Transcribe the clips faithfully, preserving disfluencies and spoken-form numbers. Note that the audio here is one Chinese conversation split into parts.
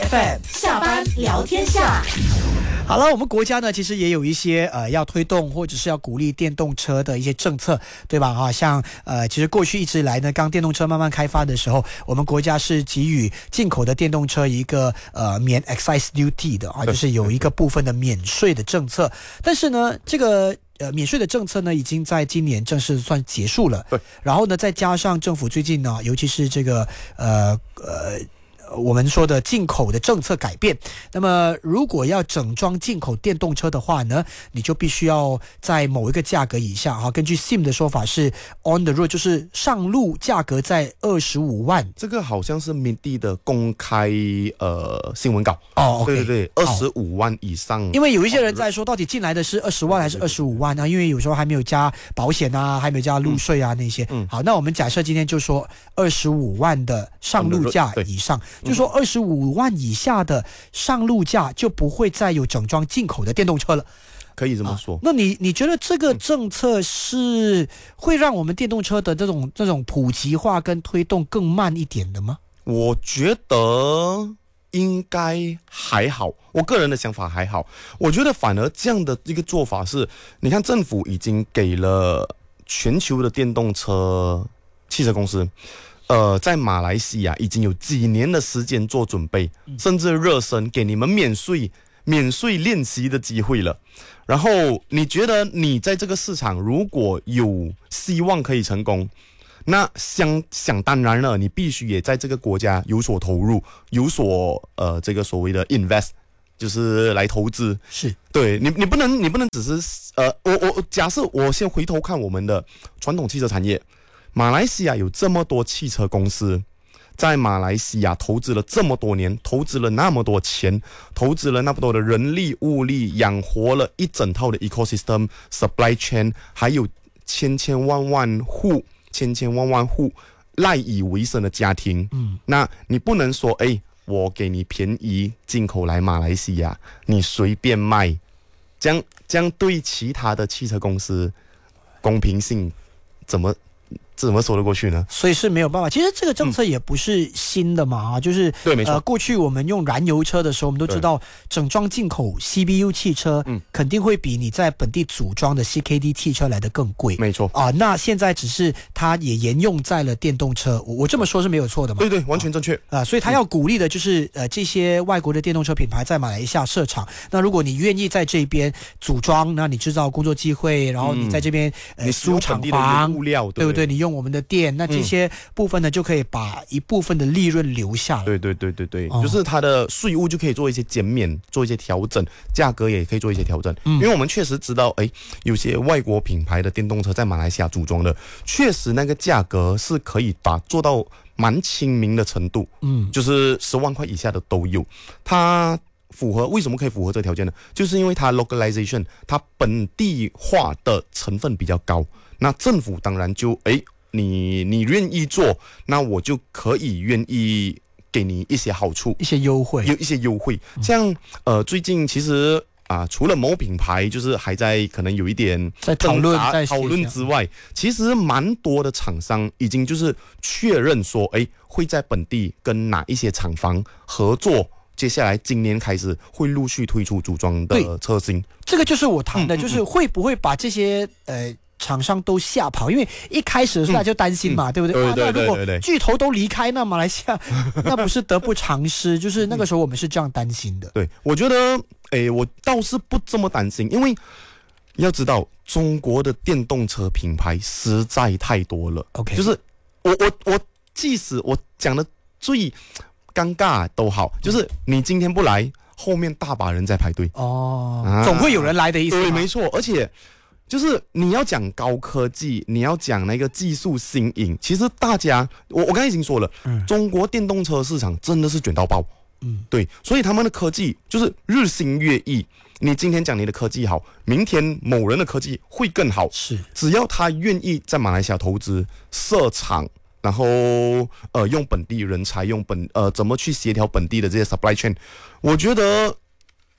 F M 下班聊天下。好了，我们国家呢，其实也有一些呃要推动或者是要鼓励电动车的一些政策，对吧？啊，像呃，其实过去一直以来呢，刚电动车慢慢开发的时候，我们国家是给予进口的电动车一个呃免 excise duty 的啊，就是有一个部分的免税的政策。但是呢，这个呃，免税的政策呢，已经在今年正式算结束了。 对， 然后呢，再加上政府最近呢，尤其是这个呃呃。我们说的进口的政策改变，那么如果要整装进口电动车的话呢，你就必须要在某一个价格以下哈。根据 S I M 的说法是 on the road， 就是上路价格在二十五万。 这个好像是 M I D 的公开呃新闻稿哦， 对对对，二十五万以上。 因为有一些人在说，到底进来的是二十万还是二十五万啊？因为有时候还没有加保险啊，还没有加路税啊、嗯、那些。嗯，好，那我们假设今天就说二十五万的上路价以上。就说二十五万以下的上路价就不会再有整装进口的电动车了， 可以这么说。 啊、那你你觉得这个政策是会让我们电动车的这种这种普及化跟推动更慢一点的吗？ 我觉得应该还好，我个人的想法还好。我觉得反而这样的一个做法是，你看政府已经给了全球的电动车汽车公司。呃，在马来西亚已经有几年的时间做准备，甚至热身给你们免税、免税练习的机会了。然后你觉得你在这个市场如果有希望可以成功，那想想当然了，你必须也在这个国家有所投入，有所呃这个所谓的 invest， 就是来投资。 是对你，你不能，你不能只是呃，我我假设我先回头看我们的传统汽车产业。马来西亚有这么多汽车公司，在马来西亚投资了这么多年，投资了那么多钱，投资了那么多的人力物力，养活了一整套的 ecosystem supply chain， 还有千千万万户、千千万万户赖以为生的家庭。嗯，那你不能说，哎，我给你便宜进口来马来西亚，你随便卖，这样这样对其他的汽车公司公平性怎么？这怎么说得过去呢？ 所以是没有办法。其实这个政策也不是新的嘛，啊、嗯，就是对，没错。 呃，过去我们用燃油车的时候，我们都知道整装进口 C B U 汽车，嗯，肯定会比你在本地组装的 C K D 汽车来得更贵。 没错啊，那现在只是它也沿用在了电动车，我我这么说是没有错的嘛？ 对对，完全正确啊。所以他要鼓励的就是呃这些外国的电动车品牌在马来西亚设厂。那如果你愿意在这边组装，那你制造工作机会，然后你在这边、 嗯、 呃租厂房， 物料， 对不对？你用我们的电，那这些部分呢，就可以把一部分的利润留下来。 对对对对对，哦、就是它的税务就可以做一些减免，做一些调整，价格也可以做一些调整。嗯、因为我们确实知道，哎，有些外国品牌的电动车在马来西亚组装的，确实那个价格是可以把做到蛮亲民的程度。嗯，就是十万块以下的都有。它符合为什么可以符合这个条件呢？就是因为它 localization， 它本地化的成分比较高。那政府当然就哎。你你愿意做，那我就可以愿意给你一些好处， 一些优惠， 有一些优惠。像呃，最近其实啊、呃，除了某品牌就是还在可能有一点在讨论在讨论之外，其实蛮多的厂商已经就是确认说，哎，会在本地跟哪一些厂房合作。接下来今年开始会陆续推出组装的车型， 这个就是我谈的，嗯、就是会不会把这些呃。厂商都吓跑，因为一开始的时候他就担心嘛，嗯、对不对？ 对对对对对。 那如果巨头都离开，那马来西亚那不是得不偿失？就是那个时候我们是这样担心的。 对，我觉得，诶，我倒是不这么担心，因为要知道中国的电动车品牌实在太多了。 OK， 就是我我我，即使我讲的最尴尬都好，就是你今天不来，后面大把人在排队。 哦，啊、总会有人来的意思。 对，没错，而且。就是你要讲高科技，你要讲那个技术新颖，其实大家，我我刚才已经说了，嗯、中国电动车市场真的是卷到爆，嗯，对，所以他们的科技就是日新月异。你今天讲你的科技好，明天某人的科技会更好， 是， 只要他愿意在马来西亚投资设厂，然后呃用本地人才，用本呃怎么去协调本地的这些 supply chain， 我觉得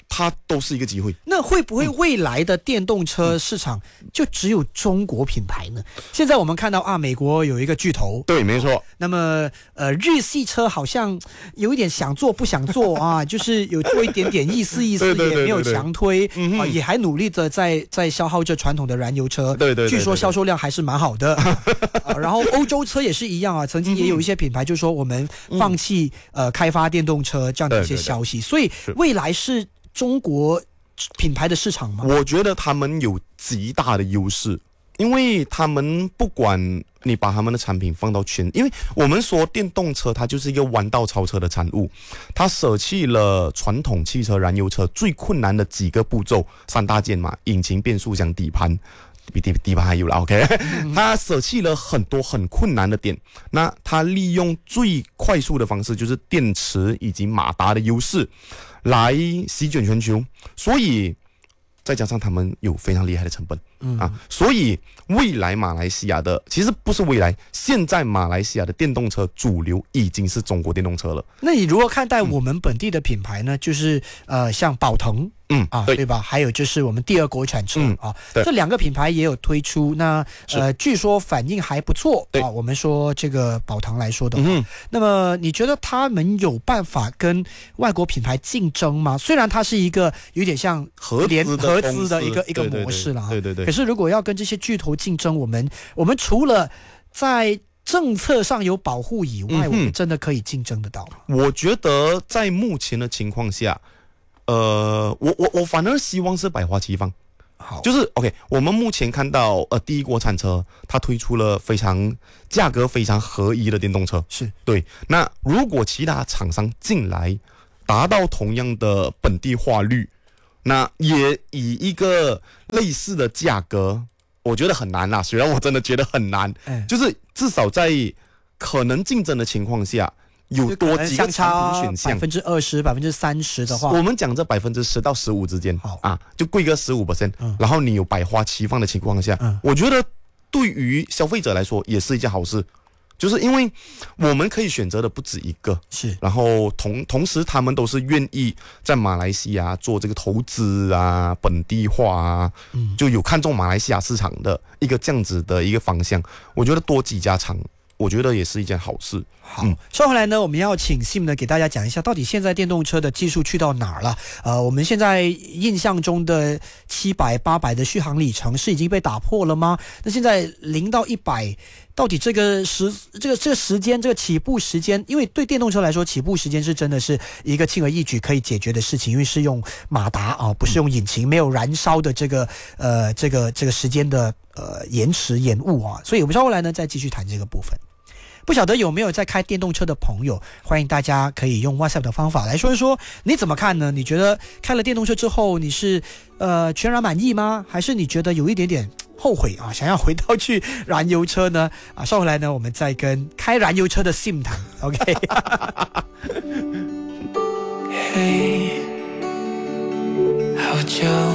它都是一个机会。 那会不会未来的电动车市场就只有中国品牌呢？现在我们看到啊，美国有一个巨头， 对，没错。 那么呃，日系车好像有一点想做不想做啊，就是有做一点点意思意思， 对对对对对， 也没有强推嗯啊，也还努力的在在消耗着传统的燃油车。 对对对对对， 据说销售量还是蛮好的。啊、然后欧洲车也是一样啊，曾经也有一些品牌就说我们放弃、嗯、呃开发电动车这样的一些消息， 对对对， 所以未来是中国品牌的市场吗？ 我觉得他们有极大的优势，因为他们不管你把他们的产品放到全，因为我们说电动车它就是一个弯道超车的产物，它舍弃了传统汽车燃油车最困难的几个步骤，三大件嘛，引擎、变速箱、底盘。比底底盘还有了 ，OK， 他舍弃了很多很困难的点，那他利用最快速的方式，就是电池以及马达的优势，来席卷全球，所以再加上他们有非常厉害的成本，嗯啊，所以未来马来西亚的其实不是未来，现在马来西亚的电动车主流已经是中国电动车了。 那你如何看待我们本地的品牌呢？就是呃，像宝腾。 嗯啊，对，对吧？还有就是我们第二国产车、嗯、啊，这两个品牌也有推出。那呃，据说反应还不错啊。我们说这个宝腾来说的话、嗯，那么你觉得他们有办法跟外国品牌竞争吗？虽然它是一个有点像合联资合资的一个一个模式了， 对对 对, 对。 可是如果要跟这些巨头竞争，我们我们除了在政策上有保护以外、嗯，我们真的可以竞争得到吗？ 我觉得在目前的情况下。呃，我我我反而希望是百花齐放，好，就是 OK。我们目前看到，呃，第一国产车它推出了非常价格非常合宜的电动车， 是对。 那如果其他厂商进来，达到同样的本地化率，那也以一个类似的价格，我觉得很难啦。虽然我真的觉得很难，嗯、就是至少在可能竞争的情况下。有多几个产品选项， 百分之二十、百分之三十的话， 我们讲这百分之十到十五之间，好啊，就贵个十五 percent，然后你有百花齐放的情况下，嗯、我觉得对于消费者来说也是一件好事，就是因为我们可以选择的不止一个， 是， 然后同同时他们都是愿意在马来西亚做这个投资啊、本地化啊，嗯、就有看中马来西亚市场的一个这样子的一个方向，我觉得多几家厂。我觉得也是一件好事。 好，嗯、稍后来呢，我们要请 Sim 呢给大家讲一下，到底现在电动车的技术去到哪儿了？呃，我们现在印象中的七百、八百的续航里程是已经被打破了吗？那现在零到一百，到底这个时这个这个时间，这个起步时间，因为对电动车来说，起步时间是真的是一个轻而易举可以解决的事情，因为是用马达啊，不是用引擎，没有燃烧的这个呃这个这个时间的呃延迟延误啊，所以我们稍后来呢再继续谈这个部分。不晓得有没有在开电动车的朋友，欢迎大家可以用 WhatsApp 的方法来说一说，你怎么看呢？你觉得开了电动车之后，你是呃全然满意吗？还是你觉得有一点点后悔啊，想要回到去燃油车呢？啊，稍后来呢，我们再跟开燃油车的 Sim 谈 ，OK？ 嘿，好久